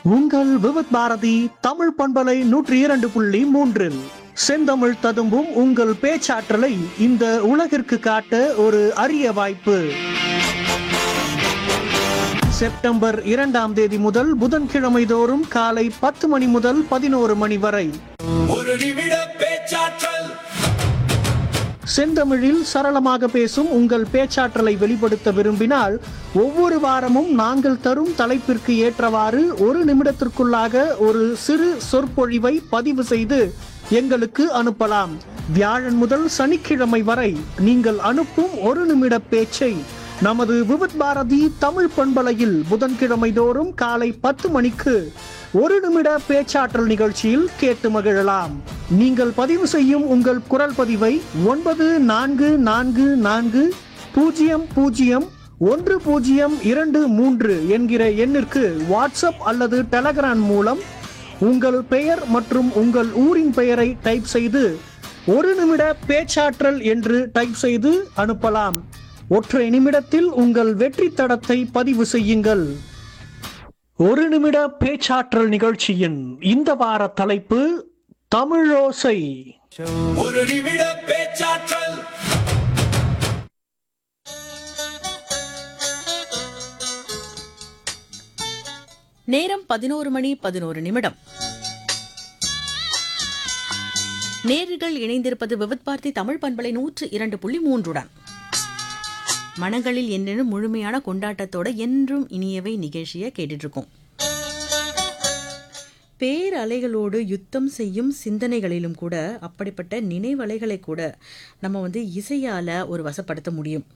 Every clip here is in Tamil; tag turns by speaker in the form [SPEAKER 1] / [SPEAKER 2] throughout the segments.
[SPEAKER 1] உங்கள் விவித் பாரதி தமிழ் பண்பலை 102.3 செந்தமிழ் ததும்பும் உங்கள் பேச்சாற்றலை இந்த உலகிற்கு காட்ட ஒரு அரிய வாய்ப்பு. செப்டம்பர் 2ஆம் தேதி முதல் புதன்கிழமை தோறும் காலை 10 மணி முதல் 11 மணி வரை
[SPEAKER 2] ஒரு நிமிட பேச்சாற்றல்.
[SPEAKER 1] செந்தமிழில் சரளமாக பேசும் உங்கள் பேச்சாற்றலை வெளிப்படுத்த விரும்பினால் ஒவ்வொரு வாரமும் நாங்கள் தரும் தலைப்பிற்கு ஏற்றவாறு ஒரு நிமிடத்திற்குள்ளாக ஒரு சிறு சொற்பொழிவை பதிவு செய்து எங்களுக்கு அனுப்பலாம். வியாழன் முதல் சனிக்கிழமை வரை நீங்கள் அனுப்பும் ஒரு நிமிட பேச்சை நமது விவித் பாரதி தமிழ் பண்பலையில் புதன்கிழமை தோறும் காலை 10 மணிக்கு ஒரு நிமிட பேச்சாற்றல் நிகழ்ச்சியில் கேட்டு மகிழலாம். நீங்கள் பதிவு செய்யும் உங்கள் குரல் பதிவை 9444001023 என்கிற எண்ணிற்கு வாட்ஸ்அப் அல்லது டெலகிராம் மூலம் உங்கள் பெயர் மற்றும் உங்கள் ஊரின் பெயரை டைப் செய்து ஒரு நிமிட பேச்சாற்றல் என்று டைப் செய்து அனுப்பலாம். ஒற்றை நிமிடத்தில் உங்கள் வெற்றி தடத்தை பதிவு செய்யுங்கள். ஒரு நிமிட பேச்சாற்றல் நிகழ்ச்சியின் இந்த வார தலைப்பு தமிழோசை.
[SPEAKER 2] ஒரு நிமிட பேச்சாற்றல்.
[SPEAKER 3] நேரம் 11 மணி 11 நிமிடம். நேர்கள் இணைந்திருப்பது விவித் பாரதி தமிழ் பண்பலை 102.3 மனங்களில் என்னென்னும் முழுமையான கொண்டாட்டத்தோட என்றும் இனியவை நிகழ்ச்சியை கேட்டுட்டு இருக்கோம். பேரலைகளோடு யுத்தம் செய்யும் சிந்தனைகளிலும் கூட அப்படிப்பட்ட நினைவலைகளை கூட நம்ம இசையால ஒரு வசப்படுத்த முடியும்.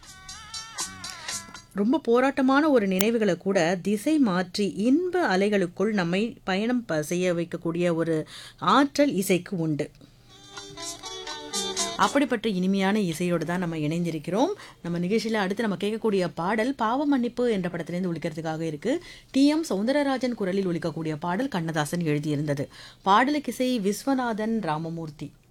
[SPEAKER 3] ரொம்ப போராட்டமான ஒரு நினைவுகளை கூட திசை மாற்றி இன்ப அலைகளுக்குள் நம்மை பயணம் செய்ய வைக்கக்கூடிய ஒரு ஆற்றல் இசைக்கு உண்டு. அப்படிப்பட்ட இனிமையான இசையோடு தான் நம்ம இணைந்திருக்கிறோம். நம்ம நிகழ்ச்சியில் அடுத்து நம்ம கேட்கக்கூடிய பாடல் பாவ மன்னிப்பு என்ற படத்திலிருந்து ஒலிக்கிறதுக்காக இருக்கு. TM சௌந்தரராஜன் குரலில் ஒலிக்கக்கூடிய பாடல் கண்ணதாசன் எழுதியிருந்தது. பாடலுக்கு இசை விஸ்வநாதன் ராமமூர்த்தி.